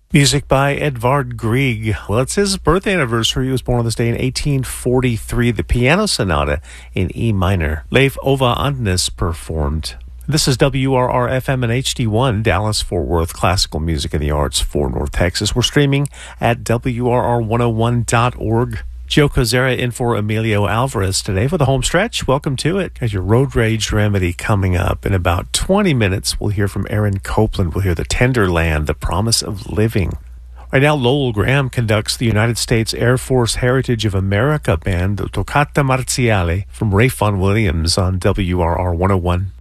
Music by Edvard Grieg. Well, it's his birthday anniversary. He was born on this day in 1843. The Piano Sonata in E minor. Leif Ove Andenes performed. This is WRR-FM and HD1, Dallas-Fort Worth, classical music and the arts for North Texas. We're streaming at WRR101.org. Joe Kozera in for Emilio Alvarez today for the home stretch. Welcome to it. As your road rage remedy coming up in about 20 minutes, we'll hear from Aaron Copland. We'll hear The Tender Land, The Promise of Living. Right now, Lowell Graham conducts the United States Air Force Heritage of America band, the Toccata Marziale, from Ray Vaughan Williams on WRR 101.